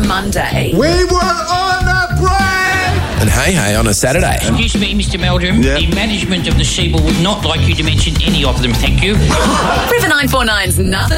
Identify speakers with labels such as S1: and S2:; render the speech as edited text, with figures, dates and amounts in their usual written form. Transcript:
S1: Monday.
S2: We were on a break!
S3: And hey on a Saturday.
S4: Excuse me, Mr. Meldrum.
S2: Yeah.
S4: The management of the Seaboard would not like you to mention any of them, thank you.
S1: River 949's nothing.